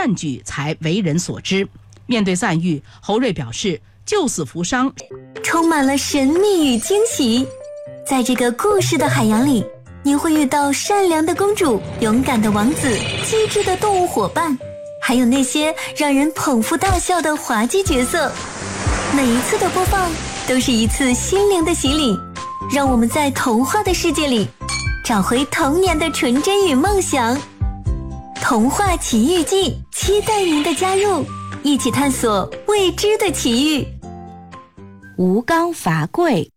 善举才为人所知。面对赞誉，侯瑞表示，救死扶伤充满了神秘与惊喜。在这个故事的海洋里，你会遇到善良的公主、勇敢的王子、机智的动物伙伴，还有那些让人捧腹大笑的滑稽角色。每一次的播放都是一次心灵的洗礼，让我们在童话的世界里找回童年的纯真与梦想。童话奇遇记，期待您的加入，一起探索未知的奇遇。 吴刚伐桂。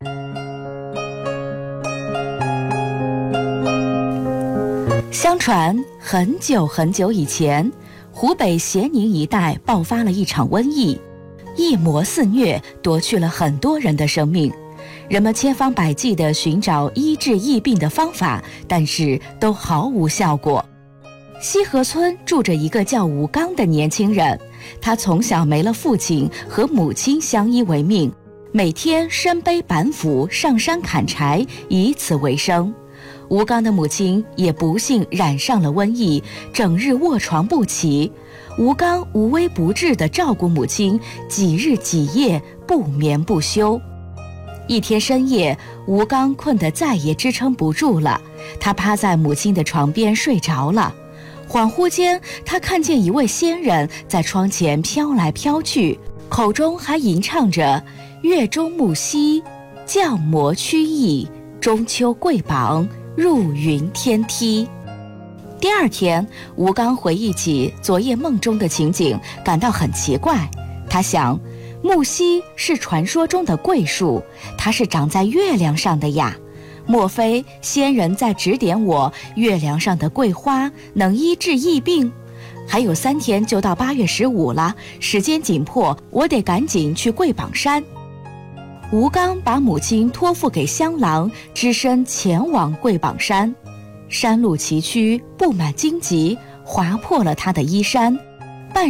相传很久很久以前，湖北咸宁一带爆发了一场瘟疫，疫魔肆虐，夺去了很多人的生命。人们千方百计地寻找医治疫病的方法，但是都毫无效果。西河村住着一个叫吴刚的年轻人，他从小没了父亲，和母亲相依为命，每天身背板斧上山砍柴，以此为生。吴刚的母亲也不幸染上了瘟疫，整日卧床不起。吴刚无微不至地照顾母亲，几日几夜不眠不休。一天深夜，吴刚困得再也支撑不住了，他趴在母亲的床边睡着了。恍惚间，他看见一位仙人在窗前飘来飘去，口中还吟唱着月中木兮降魔驱疫，中秋桂榜入云天梯。第二天，吴刚回忆起昨夜梦中的情景，感到很奇怪。他想，木犀是传说中的桂树，它是长在月亮上的呀，莫非仙人在指点我，月亮上的桂花能医治疫病？还有3天就到8月15了，时间紧迫，我得赶紧去桂榜山。吴刚把母亲托付给香郎，只身前往桂榜山。山路崎岖，布满荆棘，划破了他的衣衫。